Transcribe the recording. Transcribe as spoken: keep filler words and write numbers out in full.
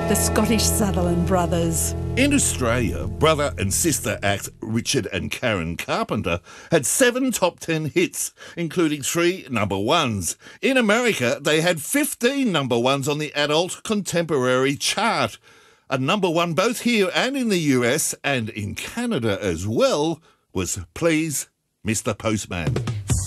the Scottish Sutherland Brothers. In Australia, brother and sister act Richard and Karen Carpenter had seven top ten hits, including three number ones. In America, they had fifteen number ones on the adult contemporary chart. A number one both here and in the U S and in Canada as well was Please, Mister Postman.